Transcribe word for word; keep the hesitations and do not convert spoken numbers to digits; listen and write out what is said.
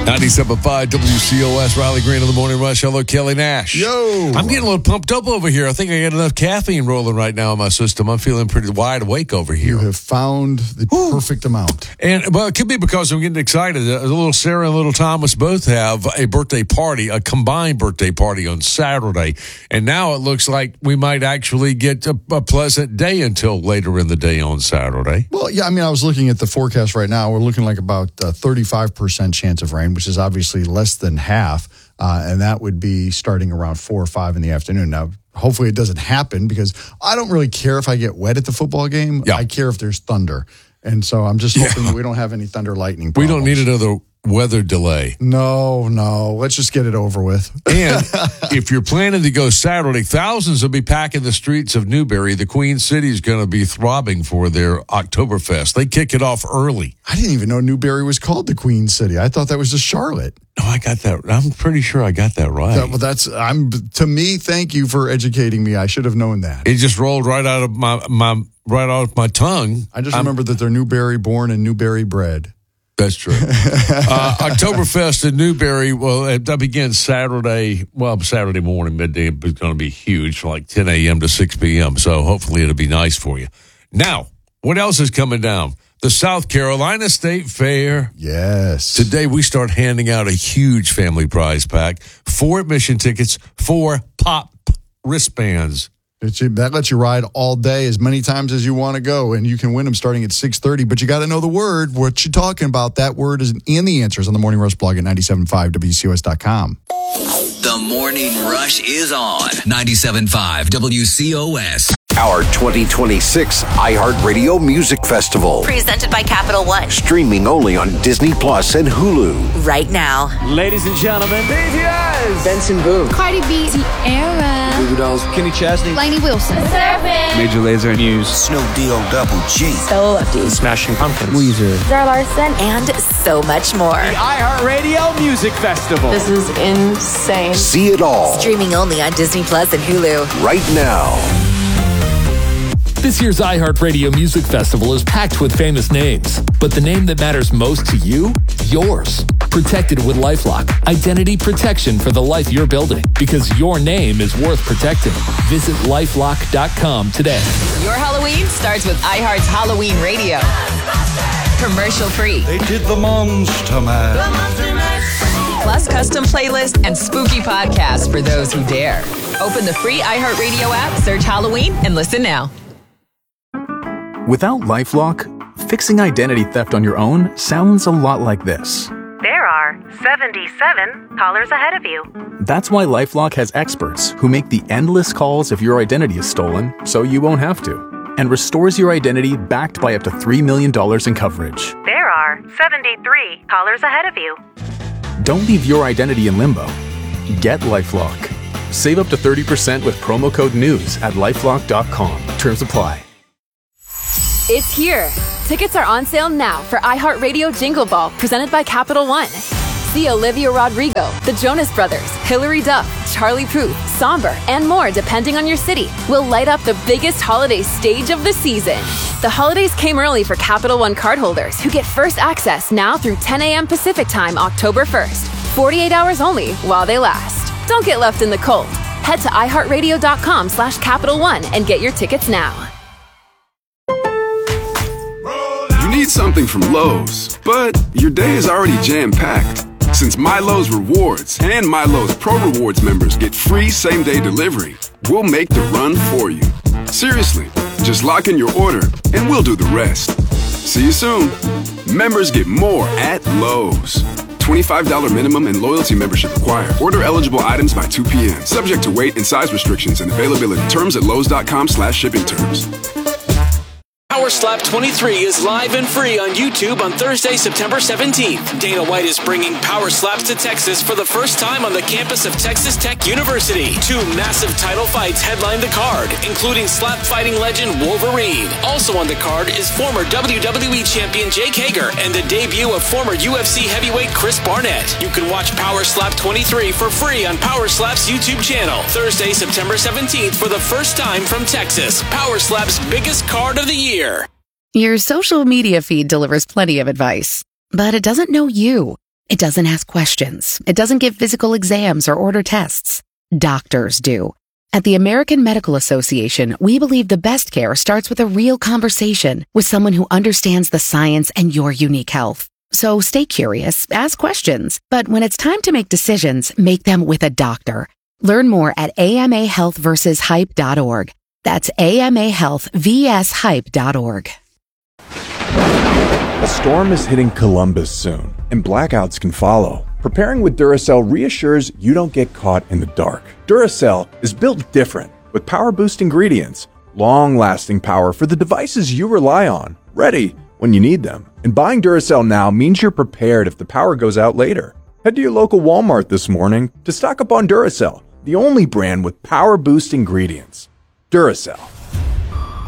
ninety-seven point five W C O S, Riley Green of the Morning Rush. Hello, Kelly Nash. Yo. I'm getting a little pumped up over here. I think I got enough caffeine rolling right now in my system. I'm feeling pretty wide awake over here. You have found the Woo. perfect amount. And, well, it could be because I'm getting excited. A little Sarah and little Thomas both have a birthday party, a combined birthday party on Saturday. And now it looks like we might actually get a, a pleasant day until later in the day on Saturday. Well, yeah, I mean, I was looking at the forecast right now. We're looking like about a thirty-five percent chance of rain, which is obviously less than half. Uh, and that would be starting around four or five in the afternoon. Now, hopefully it doesn't happen because I don't really care if I get wet at the football game. Yeah. I care if there's thunder. And so I'm just hoping yeah. that we don't have any thunder lightning problems. We don't need another weather delay. No, no. Let's just get it over with. And if you're planning to go Saturday, thousands will be packing the streets of Newberry. The Queen City is going to be throbbing for their Oktoberfest. They kick it off early. I didn't even know Newberry was called the Queen City. I thought that was just Charlotte. No, I got that. I'm pretty sure I got that right. That, well, that's I'm to me. Thank you for educating me. I should have known that. It just rolled right out of my my right out of my tongue. I just I'm, remember that they're Newberry born and Newberry bred. That's true. uh, Oktoberfest in Newberry, well, that begins Saturday, well, Saturday morning, midday. It's going to be huge, from like ten a.m. to six p.m., so hopefully it'll be nice for you. Now, what else is coming down? The South Carolina State Fair. Yes. Today we start handing out a huge family prize pack, four admission tickets, four pop wristbands. That lets you ride all day as many times as you want to go, and you can win them starting at six thirty. But you got to know the word. What you talking about? That word is in the answers on the Morning Rush blog at ninety-seven point five W C O S dot com. The Morning Rush is on ninety-seven point five W C O S. Our twenty twenty-six iHeartRadio Music Festival. Presented by Capital One. Streaming only on Disney Plus and Hulu. Right now. Ladies and gentlemen, B T S. Benson Boone. Cardi B. Tierra. Goo Goo Dolls. Kenny Chesney. Lainey Wilson. Surfing. Major Lazer. Muse. Snoop D-O Double G. Stella Lefty. Smashing Pumpkins. Weezer. Zara Larson. And so much more. The iHeartRadio Music Festival. This is insane. See it all. Streaming only on Disney Plus and Hulu. Right now. This year's iHeartRadio Music Festival is packed with famous names, but the name that matters most to you? Yours. Protected with LifeLock. Identity protection for the life you're building, because your name is worth protecting. Visit lifelock dot com today. Your Halloween starts with iHeart's Halloween Radio. Commercial free. They did the Monster Mash. Plus custom playlists and spooky podcasts for those who dare. Open the free iHeartRadio app, search Halloween, and listen now. Without LifeLock, fixing identity theft on your own sounds a lot like this. There are seventy-seven callers ahead of you. That's why LifeLock has experts who make the endless calls if your identity is stolen, so you won't have to, and restores your identity backed by up to three million dollars in coverage. There are seventy-three callers ahead of you. Don't leave your identity in limbo. Get LifeLock. Save up to thirty percent with promo code NEWS at lifelock dot com. Terms apply. It's here. Tickets are on sale now for iHeartRadio Jingle Ball, presented by Capital One. See Olivia Rodrigo, the Jonas Brothers, Hilary Duff, Charlie Puth, Somber, and more depending on your city. We'll light up the biggest holiday stage of the season. The holidays came early for Capital One cardholders who get first access now through ten a.m. Pacific Time, October first. forty-eight hours only while they last. Don't get left in the cold. Head to iHeartRadio.com slash Capital One and get your tickets now. You need something from Lowe's, but your day is already jam-packed. Since MyLowe's Rewards and MyLowe's Pro Rewards members get free same-day delivery, we'll make the run for you. Seriously, just lock in your order and we'll do the rest. See you soon. Members get more at Lowe's. twenty-five dollars minimum and loyalty membership required. Order eligible items by two p.m. Subject to weight and size restrictions and availability. Terms at lowes.com slash shipping terms. Power Slap twenty-three is live and free on YouTube on Thursday, September seventeenth. Dana White is bringing Power Slaps to Texas for the first time on the campus of Texas Tech University. Two massive title fights headline the card, including slap fighting legend Wolverine. Also on the card is former W W E champion Jake Hager and the debut of former U F C heavyweight Chris Barnett. You can watch Power Slap twenty-three for free on Power Slap's YouTube channel. Thursday, September seventeenth for the first time from Texas. Power Slap's biggest card of the year. Your social media feed delivers plenty of advice, but it doesn't know you. It doesn't ask questions. It doesn't give physical exams or order tests. Doctors do. At the American Medical Association, we believe the best care starts with a real conversation with someone who understands the science and your unique health. So stay curious, ask questions, but when it's time to make decisions, make them with a doctor. Learn more at A M A health versus hype dot org. That's A M A health versus hype dot org. A storm is hitting Columbus soon, and blackouts can follow. Preparing with Duracell reassures you don't get caught in the dark. Duracell is built different, with power-boost ingredients, long-lasting power for the devices you rely on, ready when you need them. And buying Duracell now means you're prepared if the power goes out later. Head to your local Walmart this morning to stock up on Duracell, the only brand with power-boost ingredients. Duracell.